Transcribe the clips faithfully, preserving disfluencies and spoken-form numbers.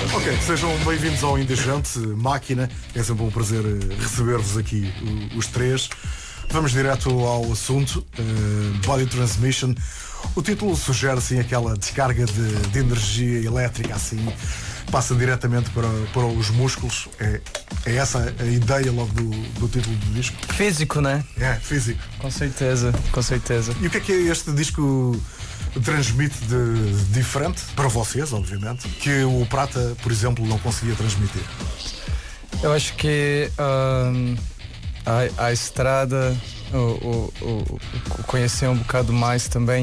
Ok, sejam bem-vindos ao Indecente Máquina. É sempre um prazer receber-vos aqui, os três. Vamos direto ao assunto. uh, Body Transmission. O título sugere assim aquela descarga de, de energia elétrica, assim, passa diretamente para, para os músculos. É, é essa a ideia logo do, do título do disco? Físico, né? É, físico. Com certeza, com certeza. E o que é que este disco transmite de diferente, para vocês, obviamente, que o Prata, por exemplo, não conseguia transmitir? Eu acho que um, a, a estrada, o, o, o, o conhecer um bocado mais também,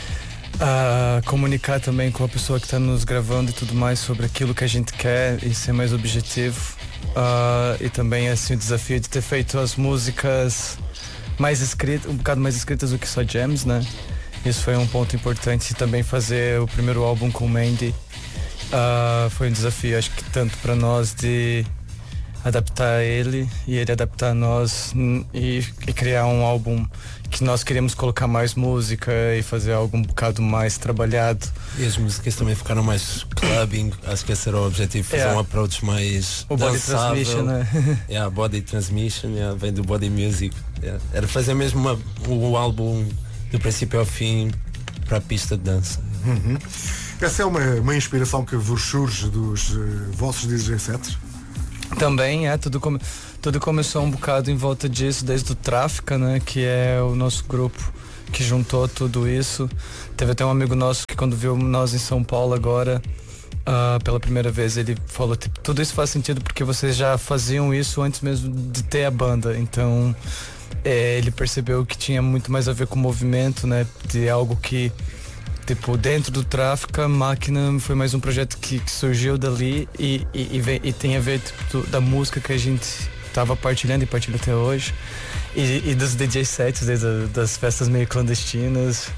uh, comunicar também com a pessoa que está nos gravando e tudo mais sobre aquilo que a gente quer e ser mais objetivo. Uh, e também assim o desafio de ter feito as músicas mais escritas, um bocado mais escritas do que só jams, né? Isso foi um ponto importante. E também fazer o primeiro álbum com o Mandy uh, foi um desafio, acho que tanto para nós de adaptar ele e ele adaptar nós e, e criar um álbum que nós queríamos colocar mais música e fazer algo um bocado mais trabalhado. E as músicas também ficaram mais clubbing, acho que esse era o objetivo, fazer yeah. um approach mais o dançável. Body Transmission, né? Yeah, Body Transmission, yeah, vem do Body Music. Yeah. Era fazer mesmo uma, o álbum do princípio ao fim para a pista de dança. Uhum. Essa é uma, uma inspiração que vos surge dos uh, vossos D J sets? Também é, tudo, come, tudo começou um bocado em volta disso, desde o Tráfica, né, que é o nosso grupo que juntou tudo isso. Teve até um amigo nosso que quando viu nós em São Paulo agora, uh, pela primeira vez, ele falou, tipo, tudo isso faz sentido porque vocês já faziam isso antes mesmo de ter a banda, então é, ele percebeu que tinha muito mais a ver com o movimento, né, de algo que tipo, dentro do Tráfica, Máquina foi mais um projeto que, que surgiu dali e, e, e, vem, e tem a ver tipo, do, da música que a gente tava partilhando e partilha até hoje e, e dos D J sets, das, das festas meio clandestinas.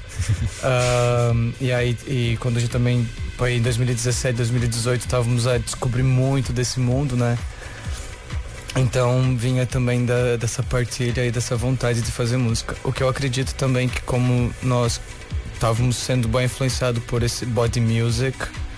um, e aí, e quando a gente também, em dois mil e dezessete, dois mil e dezoito, estávamos a descobrir muito desse mundo, né? Então vinha também da, dessa partilha e dessa vontade de fazer música. O que eu acredito também que como nós estávamos sendo bem influenciados por esse body music,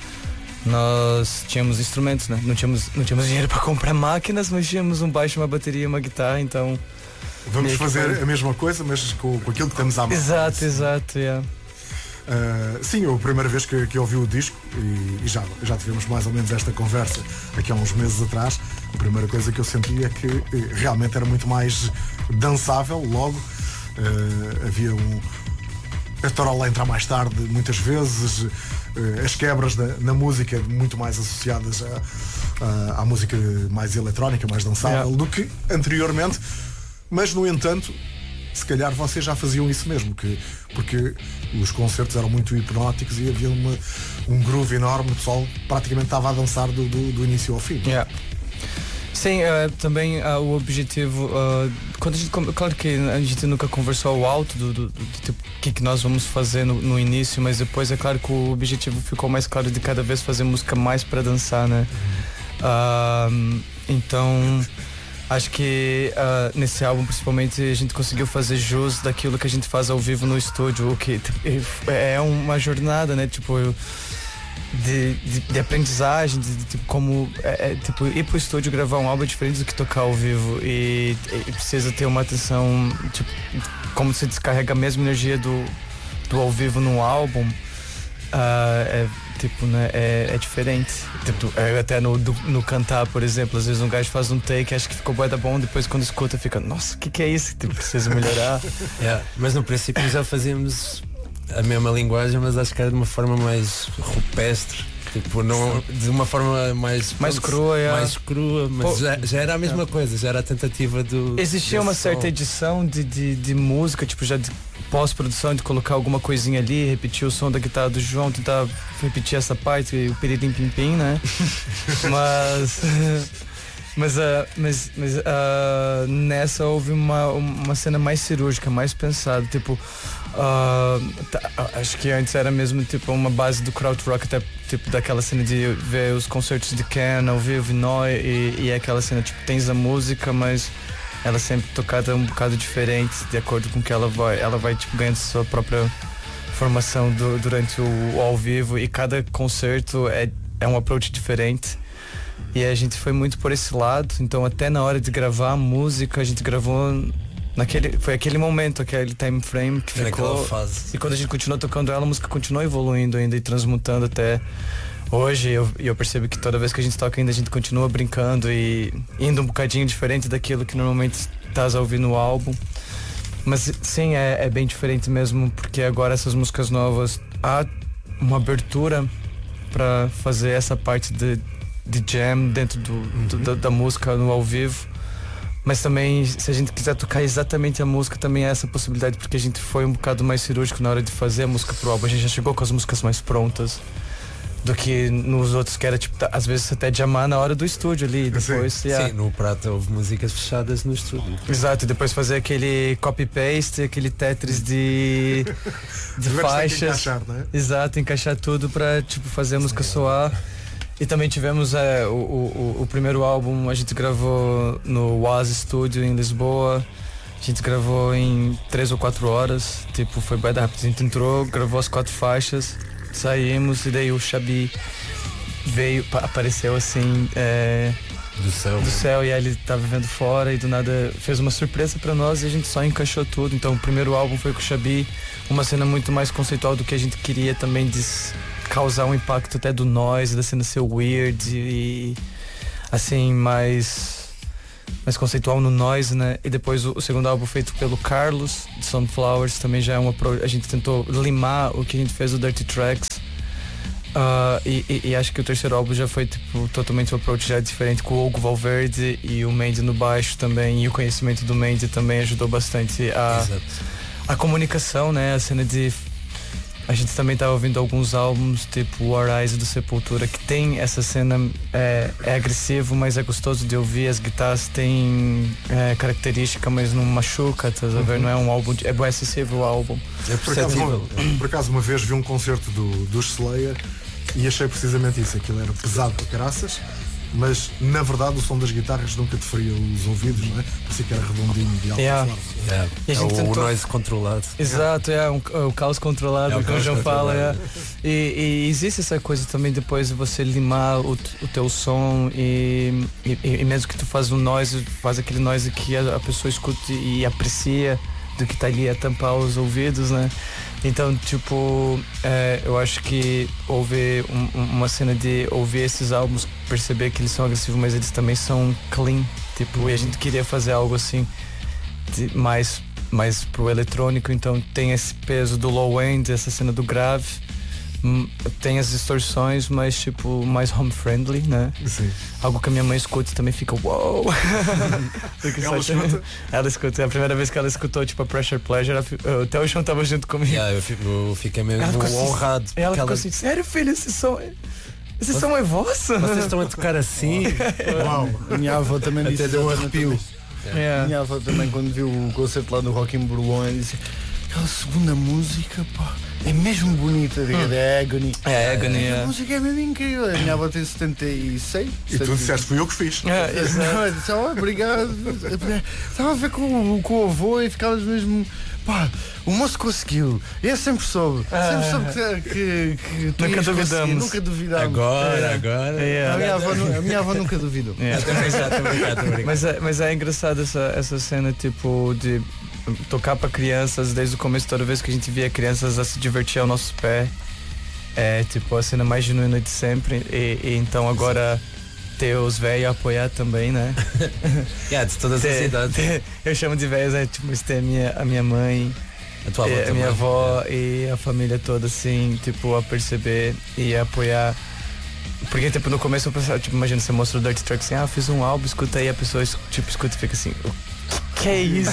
nós tínhamos instrumentos, né? Não tínhamos, não tínhamos dinheiro para comprar máquinas, mas tínhamos um baixo, uma bateria, uma guitarra, então... Vamos fazer foi... a mesma coisa, mas com, com aquilo que temos à mão. Exato, exato, yeah. Uh, sim, a primeira vez que, que ouvi o disco, e, e já, já tivemos mais ou menos esta conversa aqui há uns meses atrás, a primeira coisa que eu senti é que realmente era muito mais dançável logo. Uh, havia um... a tarola entrar mais tarde, muitas vezes, as quebras da, na música muito mais associadas a, a, à música mais eletrónica, mais dançável, yeah. do que anteriormente, mas no entanto, se calhar vocês já faziam isso mesmo, que, porque os concertos eram muito hipnóticos e havia uma, um groove enorme, o pessoal praticamente estava a dançar do, do, do início ao fim. Yeah. Sim, uh, também uh, o objetivo, uh, quando a gente, claro que a gente nunca conversou ao alto do, do, do, do tipo, que, que nós vamos fazer no, no início, mas depois é claro que o objetivo ficou mais claro de cada vez fazer música mais para dançar, né? Uh, então, acho que uh, nesse álbum principalmente a gente conseguiu fazer jus daquilo que a gente faz ao vivo no estúdio, o que é uma jornada, né? Tipo, eu, De, de, de aprendizagem, de, de, tipo, como é, é, tipo, ir pro estúdio gravar um álbum é diferente do que tocar ao vivo e, e precisa ter uma atenção, tipo, como você descarrega a mesma energia do, do ao vivo no álbum, uh, é, tipo, né, é, é diferente. Tipo, é, até no, do, no cantar, por exemplo, às vezes um gajo faz um take, acha que ficou bué da bom, depois quando escuta fica, nossa, o que, que é isso? Tipo, precisa melhorar. Yeah, mas no princípio já fazíamos a mesma linguagem, mas acho que era de uma forma mais rupestre, tipo, não, de uma forma mais mais crua, é. mais crua, mas Pô, já, já era a mesma é. coisa, já era a tentativa do... Existia uma certa som. edição de, de, de música, tipo, já de pós-produção, de colocar alguma coisinha ali, repetir o som da guitarra do João, tentar repetir essa parte, o piririm pim pim, né? mas... Mas, uh, mas, mas uh, nessa houve uma, uma cena mais cirúrgica, mais pensada, tipo, uh, tá, acho que antes era mesmo tipo uma base do krautrock, até tipo daquela cena de ver os concertos de Ken ao vivo, Noi, e, e aquela cena, tipo, tens a música, mas ela sempre tocada um bocado diferente, de acordo com que ela vai, ela vai tipo ganhando sua própria formação do, durante o, o ao vivo, e cada concerto é é um approach diferente. E a gente foi muito por esse lado. Então até na hora de gravar a música, a gente gravou naquele, foi aquele momento, aquele time frame que Naquela ficou fase. E quando a gente continuou tocando ela, a música continuou evoluindo ainda e transmutando até hoje. Eu, eu percebo que toda vez que a gente toca ainda, a gente continua brincando e indo um bocadinho diferente daquilo que normalmente estás a ouvir no álbum. Mas sim, é, é bem diferente mesmo, porque agora essas músicas novas há uma abertura para fazer essa parte de, de jam dentro do, uhum. do, da, da música no ao vivo. Mas também, se a gente quiser tocar exatamente a música, também há essa possibilidade, porque a gente foi um bocado mais cirúrgico na hora de fazer a música pro álbum. A gente já chegou com as músicas mais prontas do que nos outros, que era tipo, tá, às vezes até jamar na hora do estúdio ali. Depois, sim, yeah. sim, no Prata houve músicas fechadas no estúdio. Exato, e depois fazer aquele copy-paste, aquele Tetris de, de faixas. Encaixar, não é? Exato, encaixar tudo pra tipo, fazer a música soar. E também tivemos é, o, o, o primeiro álbum, a gente gravou no Oasis Studio em Lisboa. A gente gravou em três ou quatro horas, tipo, foi bem rápido. A gente entrou, gravou as quatro faixas, saímos e daí o Xabi veio, apareceu assim é, do céu, do céu e aí ele tava vivendo fora e do nada fez uma surpresa pra nós e a gente só encaixou tudo. Então o primeiro álbum foi com o Xabi, uma cena muito mais conceitual do que a gente queria também de causar um impacto até do noise, da cena ser weird e assim mais mais conceitual no noise, né? E depois o, o segundo álbum feito pelo Carlos de Sunflowers também já é uma pro, a gente tentou limar o que a gente fez do Dirty Tracks. Uh, e, e, e acho que o terceiro álbum já foi tipo totalmente um approach já diferente, com o Hugo Valverde e o Mandy no baixo também, e o conhecimento do Mandy também ajudou bastante a, a comunicação, né? A cena de a gente também tava ouvindo alguns álbuns tipo War Eyes do Sepultura, que tem essa cena, é, é agressivo, mas é gostoso de ouvir, as guitarras têm é, característica, mas não machuca, tá a ver? Não é um álbum, de, é bem acessível o álbum. É por, acaso, uma, por acaso uma vez vi um concerto do, do Slayer e achei precisamente isso, aquilo era pesado para caraças, mas na verdade o som das guitarras nunca te feria os ouvidos, não é? Parecia que era redondinho de alta yeah. forma. Yeah. E a gente é o tentou... noise controlado. Exato, é um, o caos controlado, é o que o João fala. É. E, e existe essa coisa também depois de você limar o, o teu som e, e, e mesmo que tu faz um noise, faz aquele noise que a, a pessoa escuta e aprecia do que tá ali a tampar os ouvidos, né? Então, tipo, é, eu acho que houve um, uma cena de ouvir esses álbuns, perceber que eles são agressivos, mas eles também são clean, tipo, e a gente queria fazer algo assim de mais, mais pro eletrônico, então tem esse peso do low end, essa cena do grave, tem as distorções, mas tipo, mais home friendly, né? Sim. Algo que a minha mãe escuta e também fica uou! Ela escuta? Ela escuta, é a primeira vez que ela escutou tipo a Pressure Pleasure, até o João tava junto comigo. Yeah, eu, fico, eu fiquei mesmo honrado. Assim, ela ficou ela... assim, sério filho, esse som é... Esse Você... som é vosso? Vocês estão a tocar assim? Uau! Minha avó também disse. Até deu arrepio. Yeah. Minha avó também, quando viu o concerto lá no Rock in Burlon, disse: aquela segunda música, pá, é mesmo bonita, hum. é Agony. É Agony, é. A música é mesmo incrível. A minha avó tem setenta e seis. E tu disseste, fui eu que fiz. É, não, disse, oh, obrigado. Estava a ver com, com o avô e ficavas mesmo. Pá, o moço conseguiu. Eu sempre soube. Ah. Sempre soube que, que, que tu nunca duvidamos. Nunca duvidamos. Agora, é. agora. É. A, minha avó, a minha avó nunca duvidou. É. Mas, é, mas é engraçado essa, essa cena tipo de tocar para crianças desde o começo, toda vez que a gente via crianças a se divertir ao nosso pé. É tipo a cena mais genuína de sempre. E, e então agora ter os velhos a apoiar também, né? Yeah, de todas ter, as idades. Ter, eu chamo de velhos, é tipo, ter a minha, a minha mãe, a, tua avó a minha avó é. E a família toda, assim, tipo, a perceber e a apoiar. Porque, tipo, no começo eu pensava, tipo, imagina, você mostra o Dirty Track assim, ah, fiz um álbum, escuta aí, a pessoa, tipo, escuta e fica assim, o que é isso?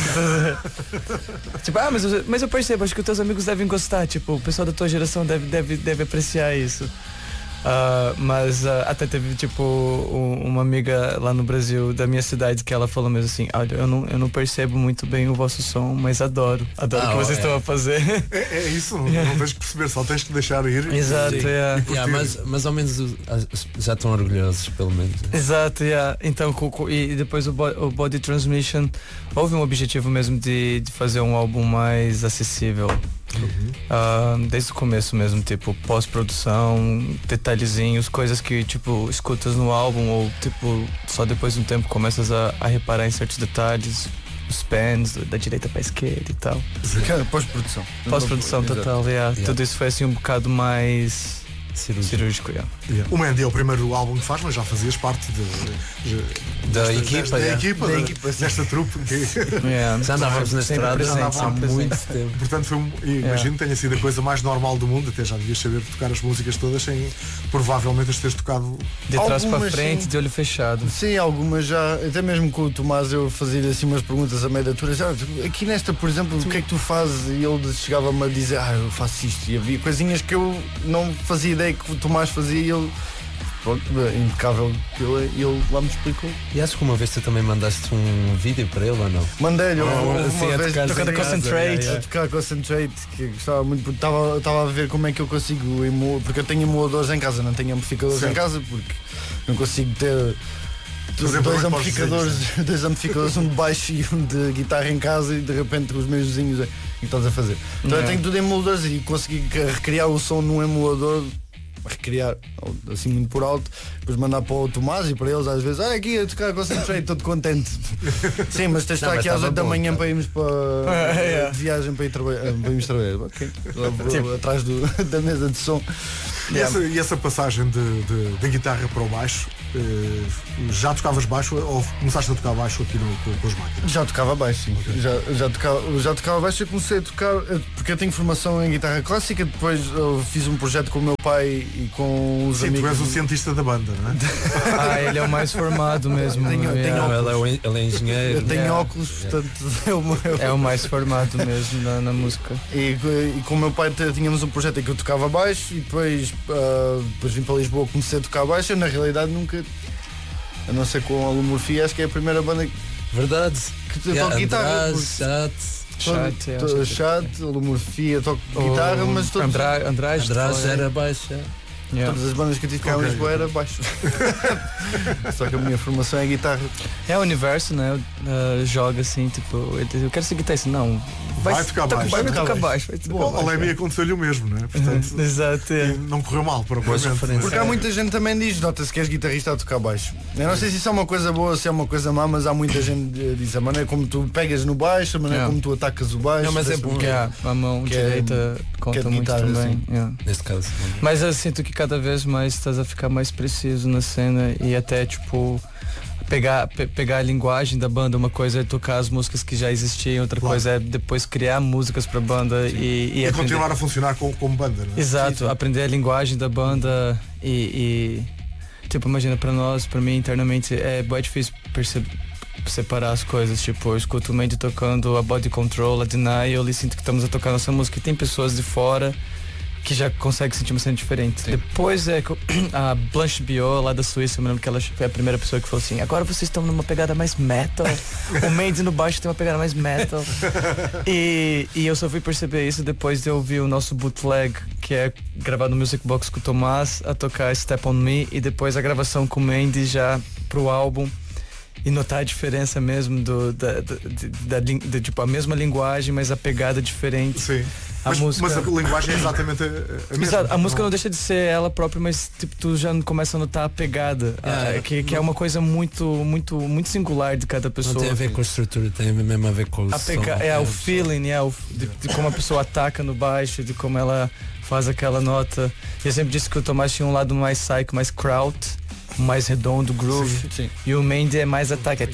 Tipo, ah, mas eu, mas eu percebo, acho que os teus amigos devem gostar, tipo, o pessoal da tua geração deve, deve, deve apreciar isso. Uh, mas uh, até teve tipo um, uma amiga lá no Brasil da minha cidade que ela falou mesmo assim, olha, eu não, eu não percebo muito bem o vosso som, mas adoro, adoro o ah, que vocês é. estão a fazer. É, é isso, não, não tens que perceber, só tens que deixar ir. Exato, e, yeah. e yeah, mas, mas ao menos já estão orgulhosos, pelo menos. Exato, yeah. Então e depois o, o Body Transmission houve um objetivo mesmo de, de fazer um álbum mais acessível, Uh, desde o começo mesmo, tipo, pós-produção, detalhezinhos, coisas que, tipo, escutas no álbum ou, tipo, só depois de um tempo começas a, a reparar em certos detalhes, os pans, da direita pra esquerda e tal. Cara, pós-produção. Pós-produção total, yeah. Yeah. Tudo isso foi assim um bocado mais Cirúrgico. cirúrgico, yeah. Yeah. O Mandy é o primeiro álbum que faz, mas já fazias parte de, de, Da desta, equipa, desta, yeah. equipa, Da da- equipa, sim. desta trupe. Que, Yeah. Já andávamos na Sempre estrada presente, há sempre muito presente. tempo. portanto, foi um, e imagino que tenha sido a coisa mais normal do mundo. Até já devias saber tocar as músicas todas sem provavelmente as teres tocado. De trás para Algumas, frente, sim. de olho fechado. Sim, algumas já, até mesmo com o Tomás eu fazia assim umas perguntas a meio da tour, ah, aqui nesta, por exemplo, o que é que tu fazes? E ele chegava-me a dizer, ah, eu faço isto, e havia coisinhas que eu não fazia ideia que o Tomás fazia e ele, pronto, impecável, que ele, ele lá me explicou. E acho que uma vez tu também mandaste um vídeo para ele ou não? Mandei-lhe Oh, uma, assim, uma a vez tocar tocando em casa, Concentrate. yeah, a yeah. tocar Concentrate, que gostava muito, porque estava estava a ver como é que eu consigo emular, porque eu tenho emuladores em casa, não tenho amplificadores Certo. em casa, porque não consigo ter Fazer dois barulho para os amplificadores, dois amplificadores, um de baixo e um de guitarra em casa, e de repente os meus vizinhos, o que estás a fazer? Então eu Yeah. tenho tudo em emuladores e consegui recriar o som num emulador, recriar assim muito por alto, depois mandar para o Tomás e para eles às vezes, ah, aqui a tocar Concentrate, todo contente. Sim, mas tens de Não, estar mas aqui às estava oito da bom, manhã tá. para irmos para Yeah. de viagem para ir trabalhar, para irmos trabalhar. Ok, lá vou atrás do, da mesa de som. E, essa, e essa passagem de, de, da guitarra para o baixo, eh, já tocavas baixo ou começaste a tocar baixo aqui no, com, com as máquinas? Já tocava baixo, sim. Já, já, tocava, já tocava baixo. Eu comecei a tocar eh, porque eu tenho formação em guitarra clássica. Depois eu fiz um projeto com o meu pai e com os Sim, amigos. tu és o cientista da banda, não é? Ah, ele é o mais formado mesmo. Tenho- yeah. tenho- Não, ele é, o en- ele é engenheiro. Eu tenho Yeah. óculos, portanto é o meu. É o mais formado mesmo na, na música. E, e com o meu pai t- tínhamos um projeto em que eu tocava baixo e depois, ah, depois vim para Lisboa, comecei a tocar baixo. Eu na realidade nunca, a não ser com a Lumorfia, acho que é a primeira banda que Verdade. toca Yeah, guitarra. Andrade, porque Chat. Chat, yeah, todo- chat. Chat, a Lumorfia, toco guitarra, mas todos, Andra, Andrade, Andrade foi- era baixa. yeah. todas as bandas que eu tive cá Ok. em Lisboa era baixo. Só que a minha formação é guitarra. É o universo, né? Uh, joga assim, tipo, ele- eu quero ser guitarrista. Não, Vai tocar toca- baixo. Vai Vai tocar tocar baixo. Vai tocar Bom, baixo. ao Lemmy aconteceu-lhe o mesmo, não é? Portanto, Exato, é. e não correu mal, Boas propriamente. referências. Porque há muita gente também diz, nota-se que és guitarrista a tocar baixo. Eu não sei se isso é uma coisa boa ou se é uma coisa má, mas há muita gente que diz a maneira como tu pegas no baixo, a maneira Yeah. como tu atacas o baixo. Não, mas é desse- bom. Yeah, a mão Que é- direita conta que é de muito guitarra, também. assim. yeah. Neste caso. Mas eu sinto que cada vez mais estás a ficar mais preciso na cena e até tipo pegar, pe- pegar a linguagem da banda. Uma coisa é tocar as músicas que já existiam, outra Claro. coisa é depois criar músicas pra banda e, e E aprender. continuar a funcionar como, como banda, não é? Exato, aprender a linguagem da banda e, e, tipo, imagina, pra nós, pra mim internamente é, é difícil perceber, separar as coisas. Tipo, eu escuto o Mandy tocando a Body Control, a Denial e sinto que estamos a tocar nossa música, e tem pessoas de fora que já conseguem sentir uma cena diferente. Depois é que eu- a Blanche Biot lá da Suíça, eu me lembro que ela foi a primeira pessoa que falou assim: agora vocês estão numa pegada mais metal. O Mandy no baixo tem uma pegada mais metal. E, e eu só fui perceber isso depois de eu ouvir o nosso bootleg, que é gravado no Music Box com o Tomás, a tocar Step On Me, e depois a gravação com o Mandy já pro álbum. E notar a diferença mesmo do, da, da, de- da, lin- de, tipo, a mesma linguagem, mas a pegada diferente. Sim. A mas, música- mas a linguagem é exatamente a, a mesma. Exato, a música não deixa de ser ela própria, mas tipo, tu já começa a notar a pegada, Yeah, ah, que, que é uma coisa muito, muito, muito singular de cada Não pessoa. tem a ver com a estrutura, tem mesmo a ver com o A som. pega, é o feeling, é o, de, de como a pessoa ataca no baixo, de como ela faz aquela nota. Eu sempre disse que o Tomás tinha um lado mais psycho, mais kraut, mais redondo, groove. Sim. E o Mandy é mais ataque. É,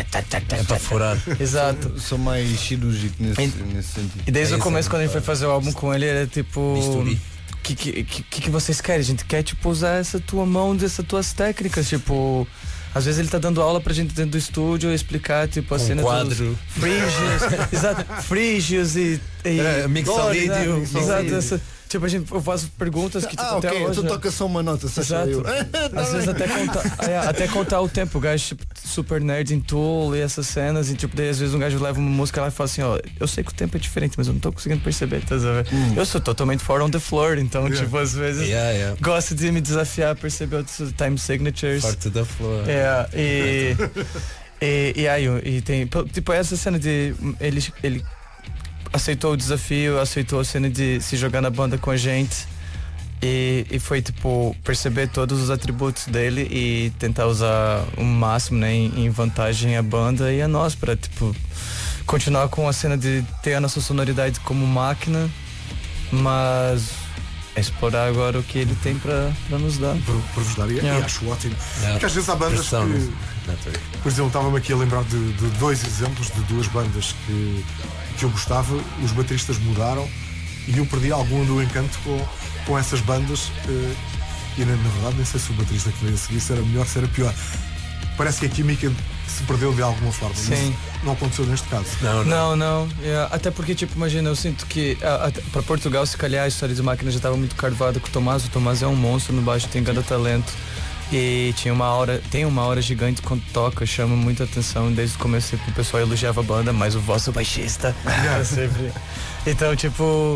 É para furar. exato. Sou mais cirúrgico nesse, nesse sentido. E desde É o isso, começo, é. quando a gente foi fazer o álbum com ele, era tipo. Bisturi. O que, que, que, que vocês querem? A gente quer tipo usar essa tua mão, dessas tuas técnicas, tipo. Às vezes ele tá dando aula pra gente dentro do estúdio explicar tipo a Um cena dos quadro. frígios, exato, frígios e, e É, mixolídio, Exato, mixolídio. essa- tipo a gente eu faço perguntas que tipo, Ah, até ok, hoje. tu toca só uma nota, só Exato. eu. Às vezes até contar, é, até contar o tempo, o gajo tipo, super nerd em Tool e essas cenas, e tipo, daí às vezes um gajo leva uma música lá e fala assim, ó, eu sei que o tempo é diferente, mas eu não tô conseguindo perceber, tá vendo? Hum. Eu sou totalmente fora on the floor, então Yeah. tipo, às vezes Yeah, yeah. gosto de me desafiar a perceber outros time signatures. Parte da flor. É, e, e, e aí, e tem, tipo, essa cena de ele, ele aceitou o desafio, aceitou a cena de se jogar na banda com a gente. E, e foi tipo perceber todos os atributos dele e tentar usar o máximo, né, em, em vantagem a banda e a nós para tipo continuar com a cena de ter a nossa sonoridade como máquina, mas explorar agora o que ele tem para nos dar. Para vos dar, e, Yeah. e acho ótimo. Yeah. Porque às vezes há bandas Pressão, que, não por exemplo, estava-me aqui a lembrar de, de dois exemplos de duas bandas que, que eu gostava, os bateristas mudaram e eu perdi algum do encanto com, com essas bandas eh, e na, na verdade nem sei se o baterista que veio a seguir se era melhor, se era pior. Parece que a química se perdeu de alguma forma. Sim. Mas não aconteceu neste caso. Não, Não, não. não. Yeah. Até porque, tipo, imagina, eu sinto que para Portugal, se calhar, a história de máquina já estava muito carvada com o Tomás. O Tomás é um monstro no baixo, tem cada talento. E tinha uma aura, tem uma aura gigante quando toca, chama muita atenção. Desde o começo o pessoal elogiava a banda, mas o vosso baixista é sempre. Então, tipo,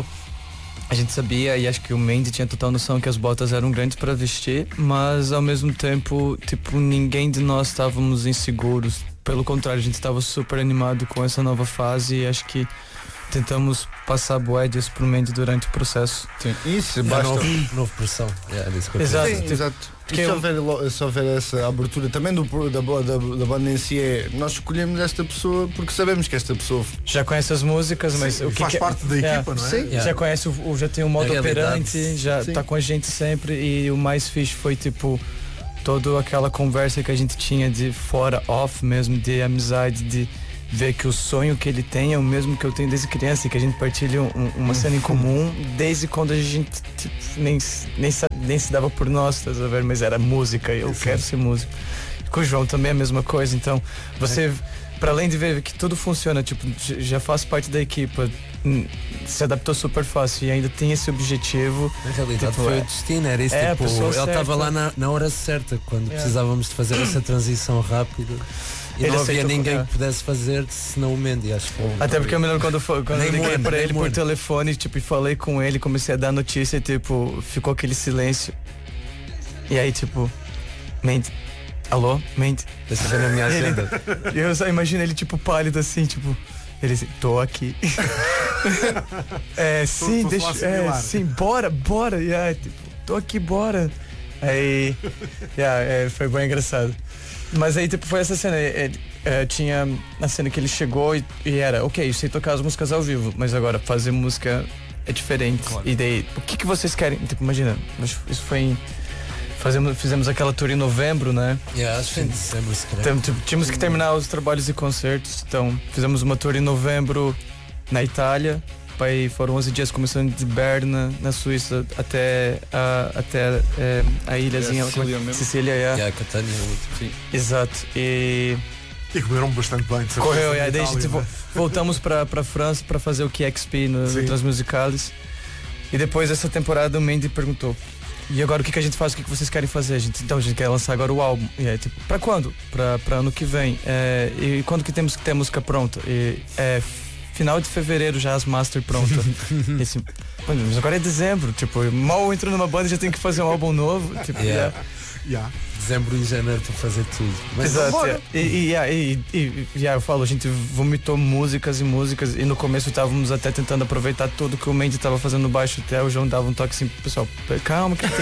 a gente sabia e acho que o Mandy tinha total noção que as botas eram grandes para vestir, mas ao mesmo tempo, tipo, ninguém de nós estávamos inseguros. Pelo contrário, a gente estava super animado com essa nova fase e acho que tentamos passar boédias pro Mandy durante o processo. Sim. Isso, É basta. novo, novo pressão. Yeah, é isso que eu Exato. queria dizer. Sim, exato. Porque E se eu- houver, lo- se houver essa abertura também do, da, da, da banda em si, é nós escolhemos esta pessoa porque sabemos que esta pessoa Já conhece as músicas, mas Sim, o que faz que é- parte da Yeah. equipa, não é? Sim. Yeah. Já conhece, o, o- já tem um modo A realidade. operante, já Sim. tá com a gente sempre e o mais fixe foi tipo toda aquela conversa que a gente tinha de fora, off mesmo, de amizade, de ver que o sonho que ele tem é o mesmo que eu tenho desde criança e que a gente partilha um- uma cena em comum desde quando a gente tipo, nem, nem, sa- nem se dava por nós, tá a ver? Mas era música, eu Sim. quero ser músico. Com o João também é a mesma coisa, então você, para além de ver que tudo funciona, tipo, j- já faz parte da equipa, hum, se adaptou super fácil e ainda tem esse objetivo. Na realidade Tipo, foi é- o destino, era isso. é a Tipo, pessoa ele estava certa. lá na, na hora certa, quando Yeah. precisávamos de fazer essa transição rápida. E Ele não havia aceitou, ninguém é. que pudesse fazer senão o Mandy, acho que foi. Até porque eu me lembro quando, eu fa- quando Nem eu liguei Moana, pra nem ele por Moana. telefone, tipo, e falei com ele, comecei a dar notícia e, tipo, ficou aquele silêncio. E aí, tipo, mente, alô, mente. Deixa eu ver na minha agenda. E eu só imagino ele, tipo, pálido assim, tipo, ele assim, tô aqui. é, sim, tô só deixa, a assimilar. é, sim, bora, bora. E aí, tipo, tô aqui, bora. Aí, yeah, é, foi bem engraçado. Mas aí, tipo, foi essa cena. é, é, tinha a cena que ele chegou e, e era, ok, eu sei tocar as músicas ao vivo, mas agora fazer música é diferente. Claro. E daí, o que que vocês querem? Tipo, imagina, mas isso foi em. Fazemos, fizemos aquela tour em novembro, né? Yeah, acho que em dezembro, se calhar. Então, tipo, tínhamos que terminar os trabalhos e concertos. Então, fizemos uma tour em novembro na Itália. Aí foram onze dias, começando de Berna, na Suíça, até a, até, é, a ilhazinha. É, Sicília mesmo. Sicília, é. Yeah, Catânia, sim. Exato. E E comeram bastante bem. de certeza, correu, na e aí daí a gente Itália, vo- voltamos pra, pra França pra fazer o Q X P no, Sim. no Transmusicales. E depois dessa temporada o Mandy perguntou: e agora o que, que a gente faz? O que, que vocês querem fazer? A gente, então a gente quer lançar agora o álbum. E aí, tipo, pra quando? Pra, pra ano que vem. É, e quando que temos que ter a música pronta? E, é, final de fevereiro já as master pronta. E assim, "Mano, mas agora é dezembro. Tipo, mal entro numa banda e já tenho que fazer um álbum novo. Tipo, Yeah. Yeah. Dezembro e janeiro para fazer tudo. Mas Exato. bora. é. E, e, yeah, e, e, e yeah, eu falo, a gente vomitou músicas e músicas e no começo estávamos até tentando aproveitar tudo que o Mandy estava fazendo no baixo, até o João dava um toque assim pro pessoal, calma que tem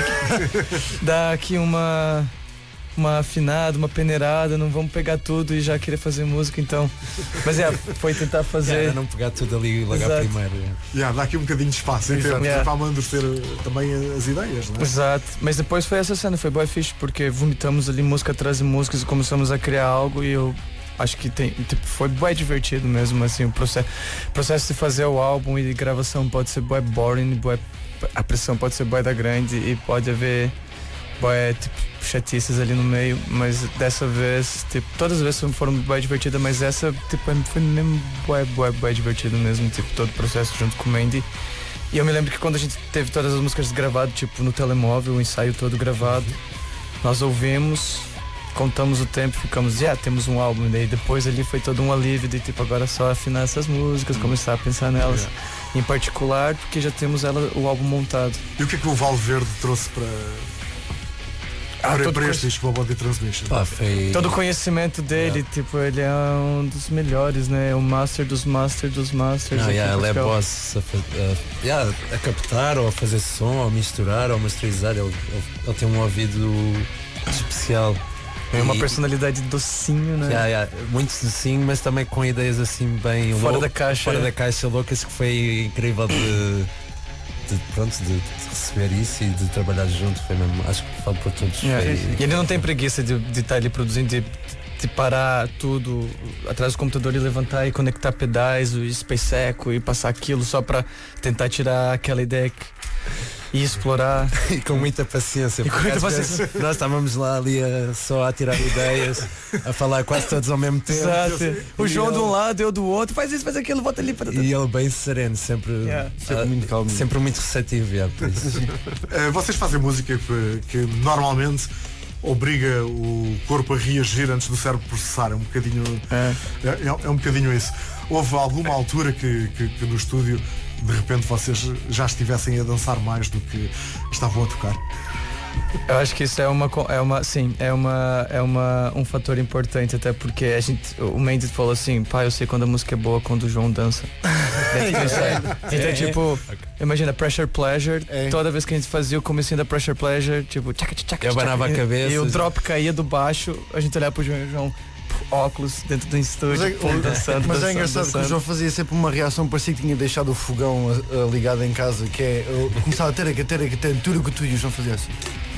que dar aqui uma uma afinada, uma peneirada, não vamos pegar tudo e já querer fazer música, então. Mas é, foi tentar fazer. yeah, não pegar tudo ali logo à Exato. primeira. yeah. Yeah, dá aqui um bocadinho de espaço em Exato. tempo Yeah. para amadurecer eh, também as ideias, não é? Exato, mas depois foi essa cena, foi boa fixe, porque vomitamos ali música atrás de músicas e começamos a criar algo e eu acho que tem, tipo, foi bem divertido mesmo, assim, o processo, processo de fazer o álbum e de gravação pode ser bem boring, bué, a pressão pode ser bem da grande e pode haver bué, tipo, chatices ali no meio, mas dessa vez, tipo, todas as vezes foram bem divertidas, mas essa, tipo, foi mesmo bué, bué, bué divertido mesmo, tipo, todo o processo junto com o Mandy. E eu me lembro que quando a gente teve todas as músicas gravadas, tipo, no telemóvel, o ensaio todo gravado, nós ouvimos, contamos o tempo, ficamos, já, temos um álbum, e daí depois ali foi todo um alívio de, tipo, agora é só afinar essas músicas, começar a pensar nelas, em particular, porque já temos ela, o álbum montado. E o que é que o Valverde trouxe para, Ah, para, todo para este disco, Body Transmission. Pá, foi... Todo o conhecimento dele, yeah. tipo, ele é um dos melhores, né? O master dos masters dos masters. Não, yeah, ele é Portugal. boss a, a, yeah, a captar, ou a fazer som, ou a misturar, ou a masterizar. Ele, ele, ele tem um ouvido especial. É uma E- personalidade docinho, né? Yeah, yeah, muito docinho, mas também com ideias assim bem Fora lou- da caixa. fora da caixa loucas, que foi incrível de, de, pronto, de, de receber isso e de trabalhar junto. Foi mesmo, acho que falo por todos. Yeah, foi- e ele não tem preguiça de estar ali produzindo, de, de parar tudo atrás do computador e levantar e conectar pedais, o Space Echo e passar aquilo só pra tentar tirar aquela ideia que- e explorar. E com muita paciência. E com porque muita às vezes nós estávamos lá ali a, só a tirar ideias, a falar quase todos ao mesmo tempo. Exato. O E João ele- de um lado, eu do outro, faz isso, faz aquilo, volta ali para. E ele bem sereno, sempre, Yeah. Sempre ah, muito calmo. sempre muito receptivo. Yeah, por isso. Eh, vocês fazem música que, que normalmente obriga o corpo a reagir antes do cérebro processar. É um bocadinho, É. é, é- é um bocadinho isso. Houve alguma altura que, que- que no estúdio de repente vocês já estivessem a dançar mais do que estavam a tocar? Eu acho que isso é uma, co- é uma, sim, é uma, é uma, um fator importante, até porque a gente, o Mendes falou assim, pá, eu sei quando a música é boa, quando o João dança. É tipo isso aí. Então, tipo, imagina, Pressure Pleasure, É. toda vez que a gente fazia o comecinho da Pressure Pleasure, tipo, tchaca, tchaca, Eu tchaca, abanava a e- cabeça. E o drop caía do baixo, a gente olhava pro João, e o João óculos dentro do estúdio, Mas é, pô, dançando, mas é dançando, engraçado que o dançando. João fazia sempre uma reação, parecia que tinha deixado o fogão uh, uh, ligado em casa, que é, eu começava a ter a ter a ter tudo o que tu e o João fazia assim.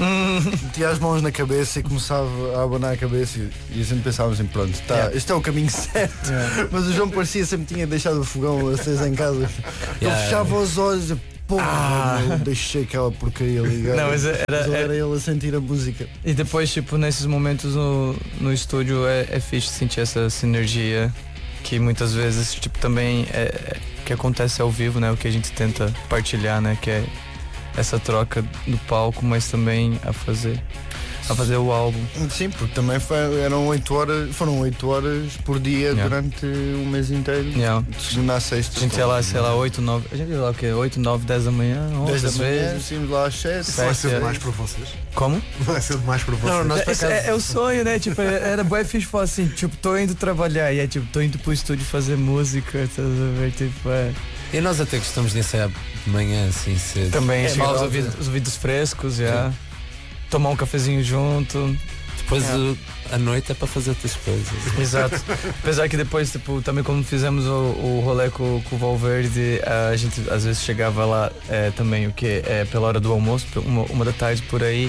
Metia as mãos na cabeça e começava a abanar a cabeça e, e a gente pensava assim, pronto, tá, Yeah. este é o caminho certo. Yeah. Mas o João parecia sempre que tinha deixado o fogão aceso em casa. Ele Yeah. fechava os olhos e pô, eu deixei aquela porcaria ligada. Não, mas era- Mas era- era ele a sentir a música. E depois, tipo, nesses momentos no, no estúdio é, é fixe sentir essa sinergia que muitas vezes, tipo, também é, é- que acontece ao vivo, né? O que a gente tenta partilhar, né? Que é essa troca do palco, mas também a fazer, a fazer o álbum. Sim, porque também foi, eram oito horas, foram oito horas por dia Yeah. durante um mês inteiro. Yeah. De segunda a sexta. A gente ia lá, sei lá, oito, nove, a gente ia lá o quê? oito, nove, dez da manhã, onze dez da às manhã, vezes. saímos lá às sete. Isso vai ser é. demais para vocês? Como? Vai ser demais para vocês? Não, nós por Esse acaso- é, é o sonho, né? Tipo, era bué fixe falar assim, tipo, tô indo trabalhar e é tipo, tô indo pro estúdio fazer música, tá a ver? Tipo, é. E nós até gostamos de ensaiar de manhã assim cedo. Também É, chamar os legal, ouvidos, os ouvidos frescos, já. Tomar um cafezinho junto. Depois Yeah. o- à noite é para fazer outras coisas. Exato. Apesar que depois, tipo, também quando fizemos o, o rolê com, com o Valverde, a gente às vezes chegava lá é, também, o que? É, pela hora do almoço, uma, uma da tarde por aí.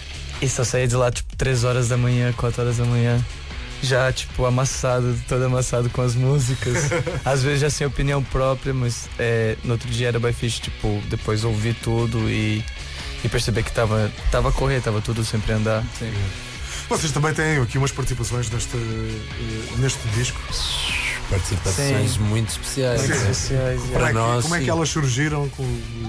E só saía de lá, tipo, três horas da manhã, quatro horas da manhã. Já, tipo, amassado, todo amassado com as músicas. Às vezes já sem opinião própria, mas é, no outro dia era bem fixe, tipo, depois ouvir tudo e, e perceber que tava, tava a correr, tava tudo sempre a andar. Vocês também têm aqui umas participações neste, eh, neste disco. Participações Sim. muito especiais. Muito né? especiais, Como Para é que, nós, como é que sim. elas surgiram? Com,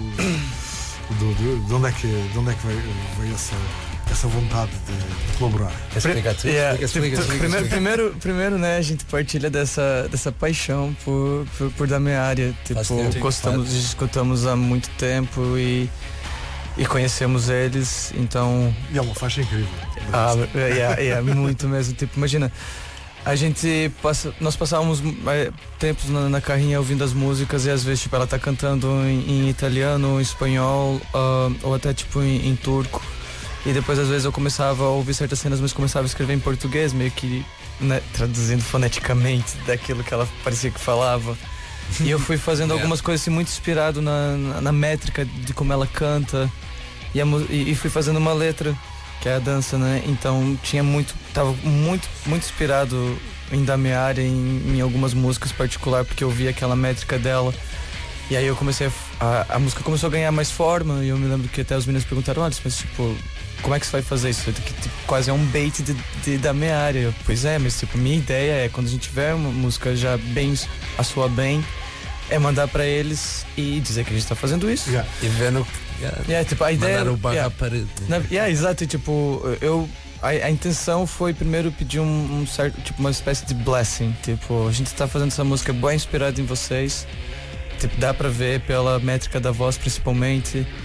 do, do- de, onde é que, de onde é que veio, veio essa, essa vontade de, de colaborar? Queres explicar tu? Yeah, Explica, explica, tipo, explica, primeiro, explica. primeiro, primeiro, né, a gente partilha dessa, dessa paixão por, por, por da minha área. Faz Tipo, tempo, gostamos, faz. escutamos há muito tempo e, e conhecemos eles, então. E é uma faixa incrível. Ah, é, é, é muito mesmo. Tipo, imagina, a gente passa, nós passávamos é, tempos na, na carrinha ouvindo as músicas e às vezes tipo, ela tá cantando em, em italiano, em espanhol, ah, ou até tipo em, em turco. E depois às vezes eu começava a ouvir certas cenas, mas começava a escrever em português, meio que né, traduzindo foneticamente daquilo que ela parecia que falava. E eu fui fazendo Yeah. algumas coisas assim, muito inspirado na, na, na métrica de como ela canta. E, a mu- e, e fui fazendo uma letra, que é a dança, né? Então tinha muito, tava muito, muito inspirado em da minha área, em, em algumas músicas particular, porque eu vi aquela métrica dela. E aí eu comecei a, a, a música começou a ganhar mais forma, e eu me lembro que até os meninos perguntaram, olha, mas tipo, como é que você vai fazer isso? Que tipo, quase é um bait de, de, da minha área. Eu, pois é, mas tipo, minha ideia é quando a gente tiver uma música já bem, a sua bem, é mandar pra eles e dizer que a gente tá fazendo isso. Yeah. E vendo yeah, Yeah, tipo, a ideia, mandar o barro yeah. à parede. Na, yeah, exato, e, tipo, eu a, a intenção foi primeiro pedir um, um certo, tipo, uma espécie de blessing, tipo, a gente tá fazendo essa música boa, inspirada em vocês, tipo, dá pra ver pela métrica da voz principalmente,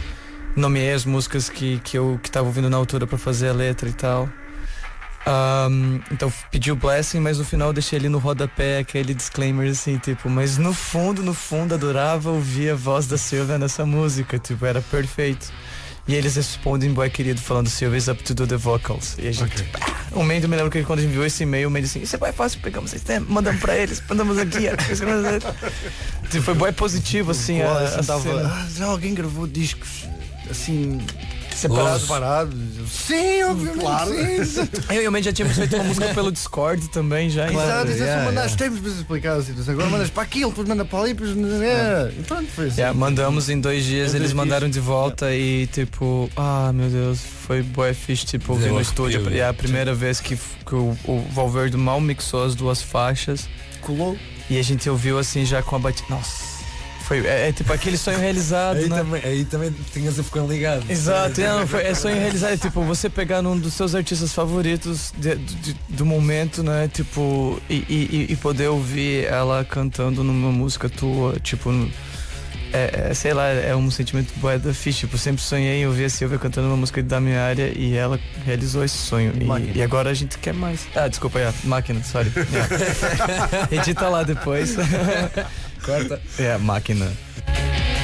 nomeei as músicas que, que eu que tava ouvindo na altura pra fazer a letra e tal. Um, então pedi o blessing, mas no final eu deixei ali no rodapé aquele disclaimer assim, tipo, mas no fundo, no fundo adorava ouvir a voz da Silvia nessa música, tipo, era perfeito. E eles respondem, boy querido, falando Silvia's up to do the vocals. E a gente, okay. pá, o Mendes, me lembro que quando a gente viu esse e-mail, o Mendes assim, isso é boy fácil, pegamos esse tempo, mandamos pra eles, mandamos aqui. Tipo, foi boy positivo, assim. Pô, a, assim a tava, ah, já alguém gravou discos assim... separados, parados. Sim, obviamente. Claro. Sim. Eu e o Mendes já tínhamos feito uma música pelo Discord também, já. Exato, claro, exato. yeah, mandaste yeah. tempos para explicar a situação. Agora mandas para aquilo, depois manda para ali, depois. Yeah. E pronto, foi assim. Yeah, mandamos em dois dias, eles mandaram de volta yeah. e tipo, ah, meu Deus, foi bué fixe, tipo, ouvir no estúdio. É a primeira vez que, que o, o Valverde mal mixou as duas faixas. Colou. E a gente ouviu assim já com a batida. Nossa. Foi, é, é tipo aquele sonho realizado, aí, né? também, aí também tinhas a ficar ligado. Exato, é, não, foi, é sonho realizado, é tipo você pegar num dos seus artistas favoritos de, de, do momento, né? Tipo, e, e, e poder ouvir ela cantando numa música tua, tipo, é, é, sei lá, é um sentimento bué da ficha. Tipo, eu sempre sonhei em ouvir a Silvia cantando uma música da minha área e ela realizou esse sonho. E, e agora a gente quer mais. Ah, desculpa, é, máquina, sorry. Yeah. Edita lá depois. Corta. É, máquina.